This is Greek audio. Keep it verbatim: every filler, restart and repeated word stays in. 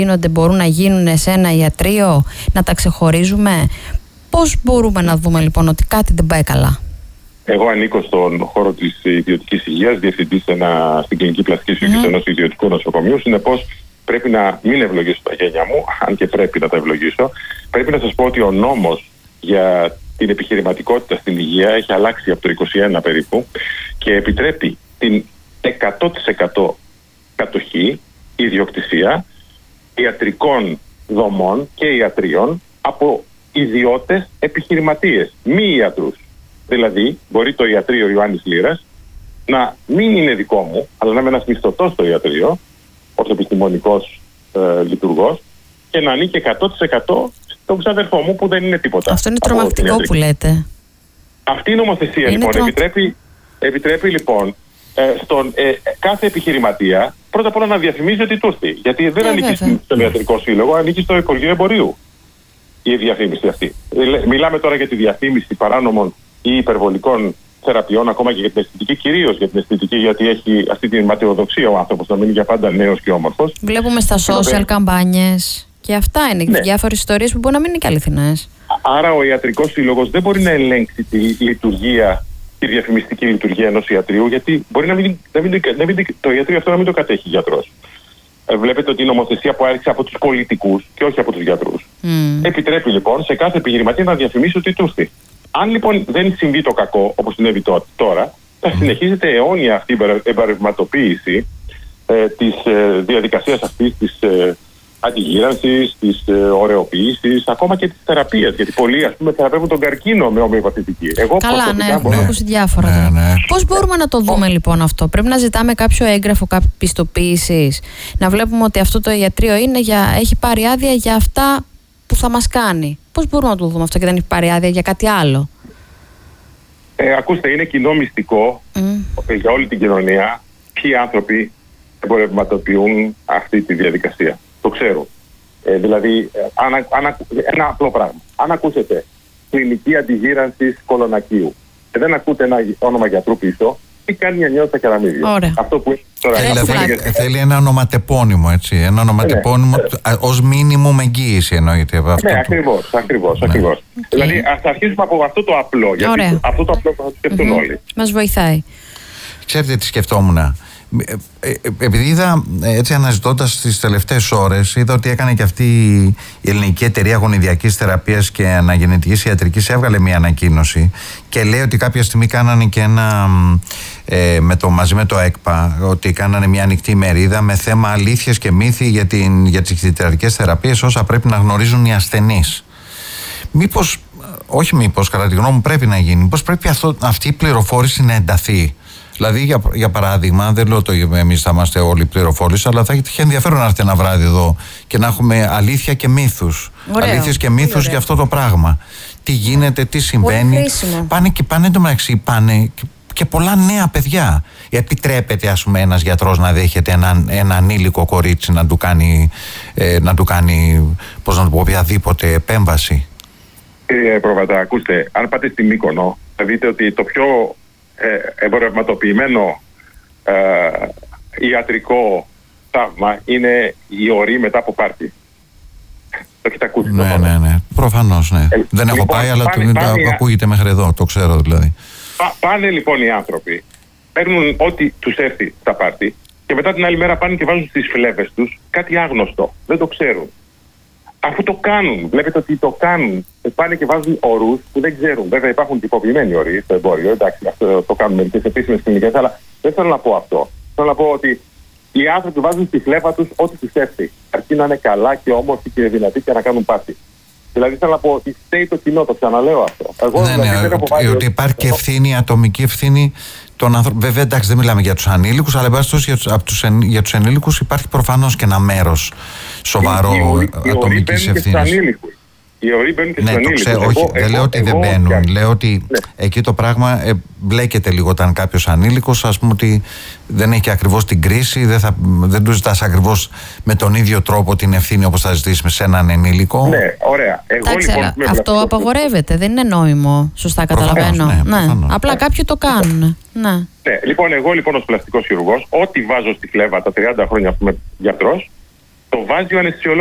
γίνονται μπορούν να γίνουν σε ένα ιατρείο, να τα ξεχωρίζουμε? Πώς μπορούμε να δούμε λοιπόν ότι κάτι δεν πάει καλά? Εγώ ανήκω στον χώρο της ιδιωτικής υγείας, διευθυντής ένα, στην κλινική πλαστική χειρουργία mm-hmm. ενός ιδιωτικού νοσοκομείου. Συνεπώς, πρέπει να μην ευλογήσω τα γένια μου, αν και πρέπει να τα ευλογήσω. Πρέπει να σας πω ότι ο νόμος για την επιχειρηματικότητα στην υγεία έχει αλλάξει από το είκοσι ένα περίπου και επιτρέπει την εκατό τοις εκατό κατοχή, ιδιοκτησία ιατρικών δομών και ιατρίων από ιδιώτες επιχειρηματίες, μη ιατρούς. Δηλαδή, μπορεί το ιατρείο Ιωάννης Λύρας να μην είναι δικό μου, αλλά να είμαι ένας μισθωτός στο ιατρείο, ως επιστημονικός ε, λειτουργός, και να ανήκει εκατό τοις εκατό στον ξαδερφό μου που δεν είναι τίποτα. Αυτό είναι τρομακτικό που λέτε. Αυτή η νομοθεσία είναι λοιπόν τρο... επιτρέπει, επιτρέπει λοιπόν ε, στον ε, κάθε επιχειρηματία πρώτα απ' όλα να διαφημίζει ότι του έρθει. Γιατί δεν ε, ανήκει βέβαια. στον ιατρικό σύλλογο, ανήκει στο Υπουργείο Εμπορίου η διαφήμιση αυτή. Μιλάμε τώρα για τη διαφήμιση παράνομων ή υπερβολικών θεραπείων, ακόμα και για την αισθητική, κυρίως για την αισθητική, γιατί έχει αυτή την ματαιοδοξία ο άνθρωπος να μείνει για πάντα νέος και όμορφος. Βλέπουμε στα social καμπάνιες και αυτά είναι ναι. διάφορες ιστορίες που μπορεί να μην είναι και αληθινές. Άρα ο ιατρικός σύλλογος δεν μπορεί να ελέγξει τη λειτουργία, τη διαφημιστική λειτουργία ενός ιατρείου, γιατί μπορεί να μην, να μην, να μην, το ιατρείο αυτό να μην το κατέχει γιατρός. Ε, βλέπετε ότι η νομοθεσία που άρχισε από τους πολιτικούς και όχι από τους γιατρούς mm. επιτρέπει λοιπόν σε κάθε επιχειρηματία να διαφημίσει ότι του έρθει. Αν λοιπόν δεν συμβεί το κακό, όπως συνέβη τώρα, θα συνεχίζεται αιώνια αυτή η εμπορευματοποίηση ε, της ε, διαδικασίας αυτής της ε, αντιγύρανσης, της ε, ωραιοποίησης, ακόμα και της θεραπείας. Γιατί πολλοί, ας πούμε, θεραπεύουν τον καρκίνο με ομοιοπαθητική. Εγώ Καλά, ναι, έχω ακούσει διάφορα. Ναι, ναι. Πώς μπορούμε να το δούμε λοιπόν αυτό? Πρέπει να ζητάμε κάποιο έγγραφο πιστοποίησης, να βλέπουμε ότι αυτό το ιατρείο είναι για, έχει πάρει άδεια για αυτά που θα μας κάνει? Πώς μπορούμε να το δούμε αυτό και δεν έχει πάρει άδεια για κάτι άλλο? Ε, ακούστε, είναι κοινό μυστικό mm. για όλη την κοινωνία ποιοι άνθρωποι εμπορευματοποιούν αυτή τη διαδικασία. Το ξέρουν. Ε, δηλαδή, ανα, ανα, ένα απλό πράγμα. Αν ακούσετε κλινική αντιγύρανσης κολονακίου και δεν ακούτε ένα όνομα γιατρού πίσω, τι κάνει η Ανιώτα Καραμίδια? Αυτό που τώρα θέλει, θέλει, θέλει ένα ονοματεπώνυμο, έτσι. Ένα ονοματεπώνυμο ναι, ναι. ως μήνυμο με εγγύηση εννοείται. Από αυτό ναι, ακριβώς, ακριβώς, ναι. ακριβώς. Okay. Δηλαδή, ας αρχίσουμε από αυτό το απλό, γιατί Ωραία. αυτό το απλό θα το σκεφτούν mm-hmm. όλοι. Μας βοηθάει. Ξέρετε τι σκεφτόμουν? Επειδή είδα, έτσι αναζητώντας τις τελευταίες ώρες, είδα ότι έκανε και αυτή η Ελληνική Εταιρεία Γονιδιακής Θεραπείας και Αναγεννητικής Ιατρικής, έβγαλε μια ανακοίνωση και λέει ότι κάποια στιγμή κάνανε και ένα ε, με το, μαζί με το ΕΚΠΑ, ότι κάνανε μια ανοιχτή μερίδα με θέμα αλήθειες και μύθοι για, την, για τις ιατρικές θεραπείες, όσα πρέπει να γνωρίζουν οι ασθενείς. Μήπως, όχι μήπως, κατά τη γνώμη μου πρέπει να γίνει, μήπως πρέπει αυτό, αυτή η πληροφόρηση να ενταθεί? Δηλαδή, για, για παράδειγμα, δεν λέω ότι εμείς θα είμαστε όλοι πληροφόρηση, αλλά θα έχει ενδιαφέρον να έρθει ένα βράδυ εδώ και να έχουμε αλήθεια και μύθους. Αλήθειες και μύθους για αυτό το πράγμα. Τι γίνεται, τι συμβαίνει. Πάνε και πάνε εντωμεταξύ, πάνε και, και πολλά νέα παιδιά. Επιτρέπεται, ας πούμε, ένας γιατρός να δέχεται ένα, ένα ανήλικο κορίτσι να του κάνει, ε, να του κάνει πώς να του πω, οποιαδήποτε επέμβαση? Κύριε Προβατά, ακούστε, αν πάτε στη Μύκονο, θα δείτε ότι το πιο Ε, εμπορευματοποιημένο ε, ιατρικό θαύμα είναι η ορή μετά από πάρτι. Το έχετε ακούσει? Ναι, ναι, ναι. Προφανώς, ναι. Ε, Δεν έχω λοιπόν, πάει, αλλά πάνε, το, πάνε, το ακούγεται μέχρι εδώ. Το ξέρω δηλαδή. Πά, πάνε λοιπόν οι άνθρωποι, παίρνουν ό,τι τους έρθει στα πάρτι και μετά την άλλη μέρα πάνε και βάζουν στις φλέβες τους κάτι άγνωστο. Δεν το ξέρουν. Αφού το κάνουν, βλέπετε ότι το κάνουν, πάνε και βάζουν ορούς που δεν ξέρουν. Βέβαια υπάρχουν τυποποιημένοι οροί στο εμπόριο, εντάξει, αυτό το κάνουν μερικές επίσημες κλινικές, αλλά δεν θέλω να πω αυτό. Θέλω να πω ότι οι άνθρωποι βάζουν στη φλέβα τους ό,τι τους έρθει, αρκεί να είναι καλά και όμορφοι και δυνατοί και να κάνουν πάρτι. Δηλαδή θέλω να πω ότι φταίει το κοινό, το ξαναλέω αυτό. Εγώ, ναι, δηλαδή, ναι, δεν ότι, ότι υπάρχει και ευθύνη, ατομική ευθύνη των ανθρώπων. Βέβαια, εντάξει, δεν μιλάμε για τους ανήλικους, αλλά για τους, για τους, εν, για τους ενήλικους υπάρχει προφανώς και ένα μέρος σοβαρό ατομικής ευθύνης. Οι οροί μπαίνουν και ναι, στους ανήλικους. Ξέρω, όχι, εγώ, δεν εγώ, λέω ότι εγώ, δεν μπαίνουν. Εγώ, λέω ότι ναι. εκεί το πράγμα ε, μπλέκεται λίγο όταν κάποιος ανήλικος, ας πούμε, ότι δεν έχει ακριβώς την κρίση, δεν, θα, δεν του ζητάς ακριβώς με τον ίδιο τρόπο την ευθύνη όπως θα ζητήσεις σε έναν ενήλικο. Ναι, ωραία. Εγώ, Τάξε, λοιπόν, αυτό απαγορεύεται, δεν είναι νόημο. Σωστά καταλαβαίνω. Ναι, ναι. Απλά κάποιοι το κάνουν. Ναι. Ναι, λοιπόν, εγώ λοιπόν ως πλαστικός χειρουργός, ό,τι βάζω στη φλέβα τα τριάντα χρόνια που είμαι γιατρός, το βάζει ο αναισθησιολόγος.